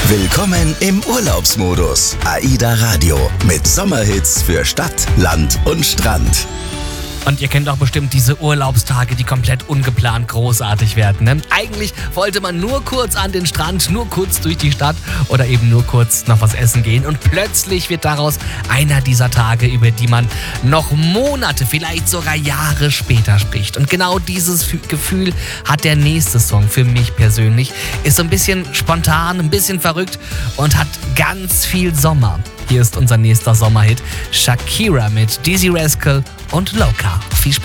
Willkommen im Urlaubsmodus. AIDA Radio mit Sommerhits für Stadt, Land und Strand. Und ihr kennt auch bestimmt diese Urlaubstage, die komplett ungeplant großartig werden. Ne? Eigentlich wollte man nur kurz an den Strand, nur kurz durch die Stadt oder eben nur kurz noch was essen gehen. Und plötzlich wird daraus einer dieser Tage, über die man noch Monate, vielleicht sogar Jahre später spricht. Und genau dieses Gefühl hat der nächste Song für mich persönlich. Ist so ein bisschen spontan, ein bisschen verrückt und hat ganz viel Sommer. Hier ist unser nächster Sommerhit. Shakira mit Dizzy Rascal und Loca. Viel Spaß.